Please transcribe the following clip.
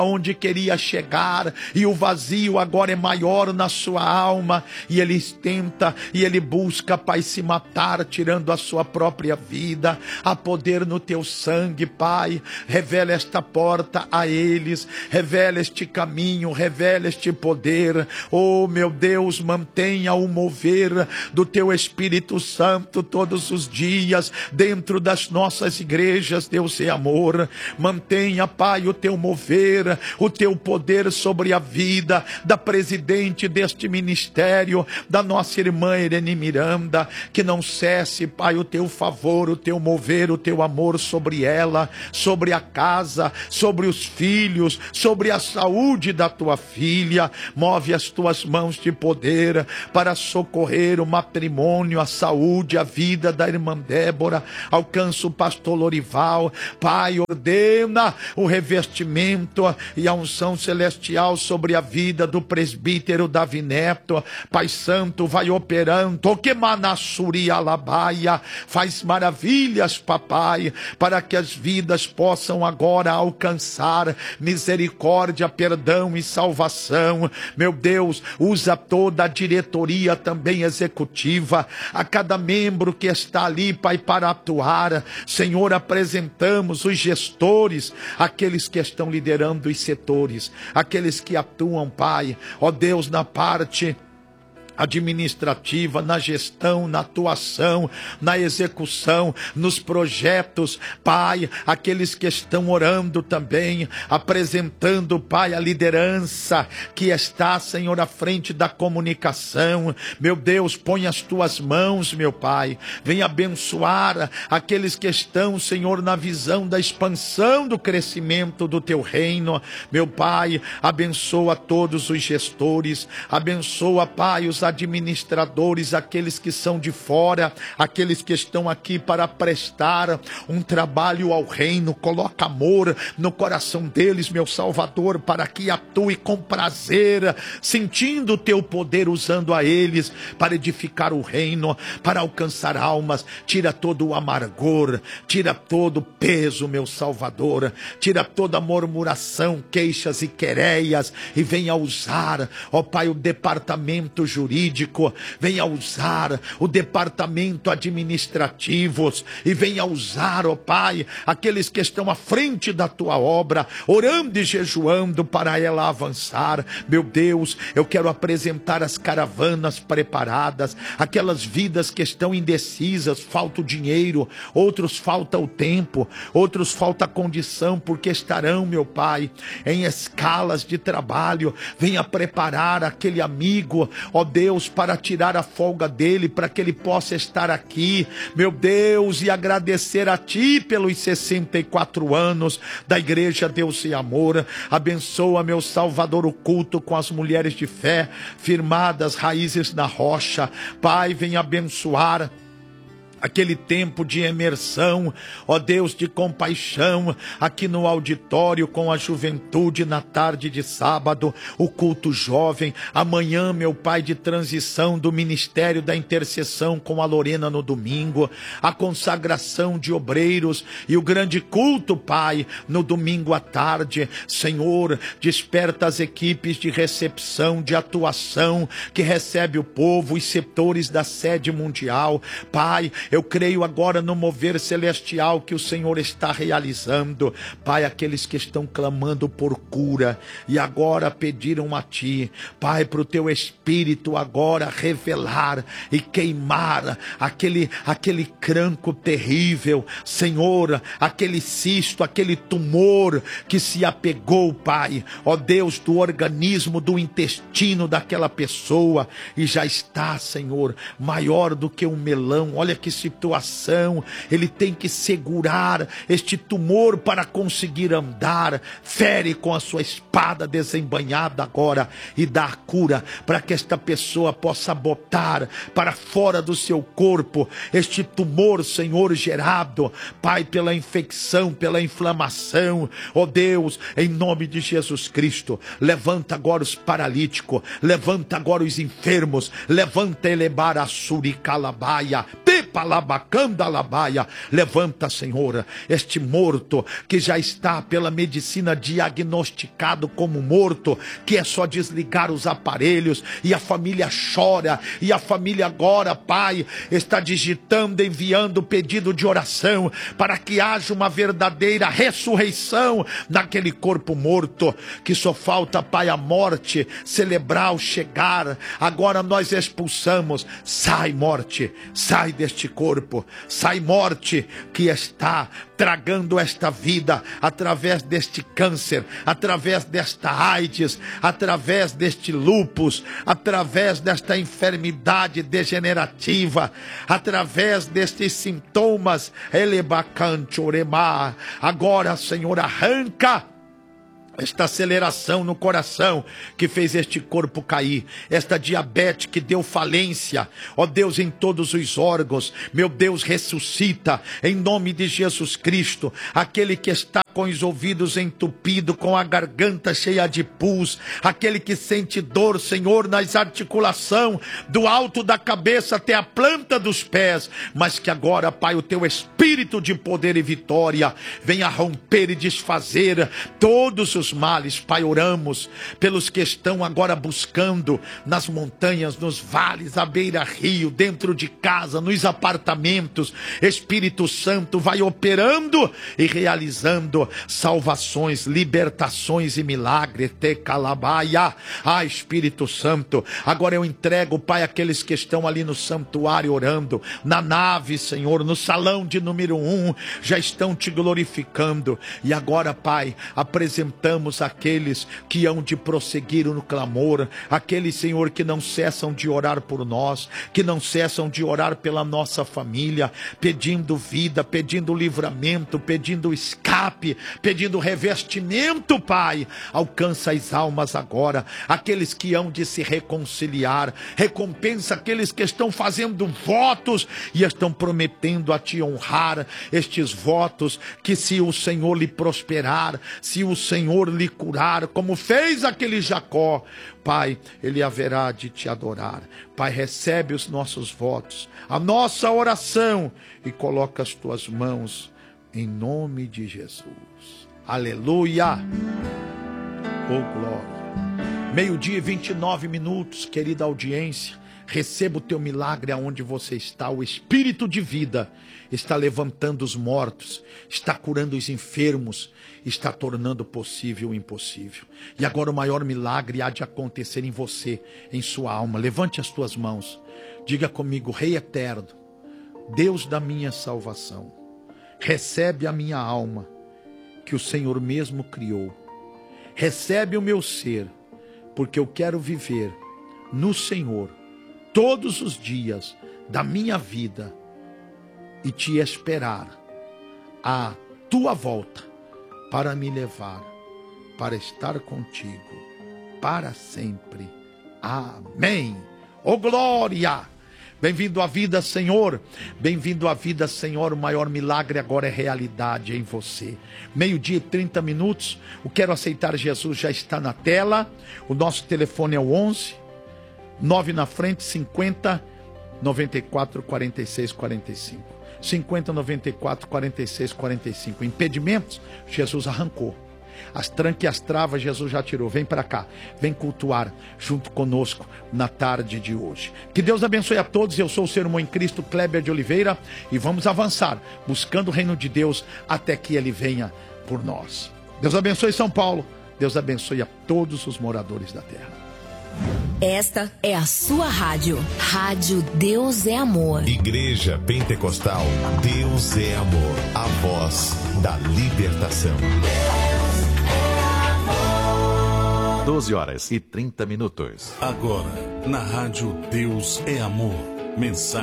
onde queria chegar, e o vazio agora é maior na sua alma, e ele tenta, e ele busca, Pai, se matar, tirando a sua própria vida. Há poder no teu sangue, Pai, revela esta porta a eles, revela este caminho, revela este poder. Oh meu Deus, mantenha o mover do teu Espírito Santo todos os dias, dentro das nossas igrejas, Deus é amor. Mantenha, Pai, o teu mover, o teu poder sobre a vida da presidente deste ministério, da nossa irmã Irene Miranda, que não cesse, Pai, o teu favor, o teu mover, o teu amor sobre ela, sobre a casa, sobre os filhos, sobre a saúde da tua filha. Move as tuas mãos de poder para socorrer o matrimônio, a saúde, a vida da irmã Débora. Alcança o pastor Lorival, Pai, ordena o revestimento e a unção celestial sobre a vida do presbítero Davi Neto. Pai Santo, vai operando, que Manassuri Alabaia, faz maravilhas, papai, para que as vidas possam agora alcançar misericórdia, perdão e salvação. Meu Deus, usa toda a diretoria também executiva, a cada membro que está ali, Pai, para atuar. Senhor, apresentamos os gestores, aqueles que estão liderando os setores, aqueles que atuam, Pai, ó Deus, na parte administrativa, na gestão, na atuação, na execução, nos projetos, Pai, aqueles que estão orando também, apresentando, Pai, a liderança que está, Senhor, à frente da comunicação. Meu Deus, põe as tuas mãos, meu Pai, vem abençoar aqueles que estão, Senhor, na visão da expansão do crescimento do teu reino. Meu Pai, abençoa todos os gestores, abençoa, Pai, os administradores, aqueles que são de fora, aqueles que estão aqui para prestar um trabalho ao reino. Coloca amor no coração deles, meu Salvador, para que atue com prazer, sentindo o teu poder, usando a eles para edificar o reino, para alcançar almas. Tira todo o amargor, tira todo o peso, meu Salvador, tira toda a murmuração, queixas e quereias, e venha usar, ó Pai, o departamento jurídico, venha usar o departamento administrativo, e venha usar, ó Pai, aqueles que estão à frente da tua obra, orando e jejuando para ela avançar. Meu Deus, eu quero apresentar as caravanas preparadas, aquelas vidas que estão indecisas, falta o dinheiro, outros falta o tempo, outros falta a condição, porque estarão, meu Pai, em escalas de trabalho. Venha preparar aquele amigo, ó Deus, para tirar a folga dele, para que ele possa estar aqui, meu Deus, e agradecer a Ti pelos 64 anos da Igreja Deus e Amor. Abençoa, meu Salvador, o culto com as mulheres de fé, firmadas, raízes na rocha. Pai, vem abençoar aquele tempo de imersão, ó Deus, de compaixão, aqui no auditório com a juventude na tarde de sábado, o culto jovem, amanhã, meu Pai, de transição do ministério da intercessão com a Lorena no domingo, a consagração de obreiros e o grande culto, Pai, no domingo à tarde. Senhor, desperta as equipes de recepção, de atuação, que recebe o povo, os setores da sede mundial. Pai, eu creio agora no mover celestial que o Senhor está realizando. Pai, aqueles que estão clamando por cura e agora pediram a Ti, Pai, para o Teu Espírito agora revelar e queimar aquele cranco terrível, Senhor, aquele cisto, aquele tumor que se apegou, Pai, ó Deus, do organismo, do intestino daquela pessoa, e já está, Senhor, maior do que um melão. Olha que situação, ele tem que segurar este tumor para conseguir andar. Fere com a sua espada desembainhada agora e dá a cura para que esta pessoa possa botar para fora do seu corpo este tumor, Senhor, gerado, Pai, pela infecção, pela inflamação. Ó Deus, em nome de Jesus Cristo, levanta agora os paralíticos, levanta agora os enfermos, levanta elebar a suricalabaia, repalabacanda labaia. Levanta, Senhor, este morto que já está pela medicina diagnosticado como morto, que é só desligar os aparelhos, e a família chora, e a família agora, Pai, está digitando, enviando pedido de oração para que haja uma verdadeira ressurreição naquele corpo morto, que só falta, Pai, a morte celebrar o chegar. Agora nós expulsamos: sai morte, sai deste corpo, sai morte que está tragando esta vida através deste câncer, através desta AIDS, através deste lúpus, através desta enfermidade degenerativa, através destes sintomas. Agora, Senhor, arranca esta aceleração no coração que fez este corpo cair, esta diabetes que deu falência, ó Deus, em todos os órgãos. Meu Deus, ressuscita em nome de Jesus Cristo aquele que está com os ouvidos entupidos, com a garganta cheia de pus, aquele que sente dor, Senhor, nas articulações, do alto da cabeça até a planta dos pés, mas que agora, Pai, o teu espírito de poder e vitória venha romper e desfazer todos os males. Pai, oramos pelos que estão agora buscando nas montanhas, nos vales, à beira-rio, dentro de casa, nos apartamentos. Espírito Santo vai operando e realizando salvações, libertações e milagres. Espírito Santo, agora eu entrego, Pai, aqueles que estão ali no santuário orando, na nave, Senhor, no salão de número 1, já estão te glorificando. E agora, Pai, apresentamos aqueles que hão de prosseguir no clamor, aqueles, Senhor, que não cessam de orar por nós, que não cessam de orar pela nossa família, pedindo vida, pedindo livramento, pedindo escape, pedindo revestimento. Pai, alcança as almas agora, aqueles que hão de se reconciliar, recompensa aqueles que estão fazendo votos e estão prometendo a te honrar estes votos, que se o Senhor lhe prosperar, se o Senhor lhe curar, como fez aquele Jacó, Pai, ele haverá de te adorar. Pai, recebe os nossos votos, a nossa oração, e coloca as tuas mãos em nome de Jesus. Aleluia. Oh, glória. 12:29, querida audiência. Receba o teu milagre aonde você está. O Espírito de vida está levantando os mortos, está curando os enfermos, está tornando possível o impossível. E agora o maior milagre há de acontecer em você, em sua alma. Levante as tuas mãos. Diga comigo: Rei eterno, Deus da minha salvação, recebe a minha alma, que o Senhor mesmo criou. Recebe o meu ser, porque eu quero viver no Senhor todos os dias da minha vida e te esperar a tua volta para me levar, para estar contigo para sempre. Amém. Oh, glória! Bem-vindo à vida, Senhor. Bem-vindo à vida, Senhor. O maior milagre agora é realidade em você. 12:30. O Quero Aceitar Jesus já está na tela. O nosso telefone é o 11 9 na frente 50 94 46 45. 50 94 46 45. Impedimentos, Jesus arrancou. As trancas e as travas, Jesus já tirou. Vem para cá, vem cultuar junto conosco na tarde de hoje. Que Deus abençoe a todos. Eu sou o seu irmão em Cristo, Kleber de Oliveira, e vamos avançar, buscando o reino de Deus até que Ele venha por nós. Deus abençoe São Paulo. Deus abençoe a todos os moradores da terra. Esta é a sua rádio. Rádio Deus é Amor. Igreja Pentecostal Deus é Amor. A voz da libertação. 12h30. Agora, na rádio Deus é Amor. Mensagem.